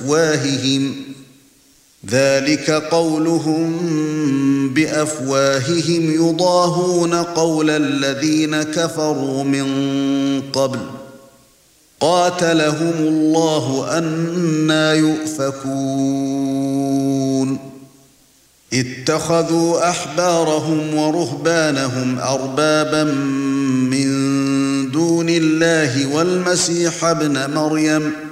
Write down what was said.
بِأَفْوَاهِهِمْ ذَلِكَ قَوْلُهُم بِأَفْوَاهِهِمْ يُضَاهِئُونَ قَوْلَ الَّذِينَ كَفَرُوا مِن قَبْلُ قَاتَلَهُمُ اللَّهُ أَنَّىٰ يُؤْفَكُونَ اتَّخَذُوا أَحْبَارَهُمْ وَرُهْبَانَهُمْ أَرْبَابًا مِّن دُونِ اللَّهِ وَالْمَسِيحَ ابْنَ مَرْيَمَ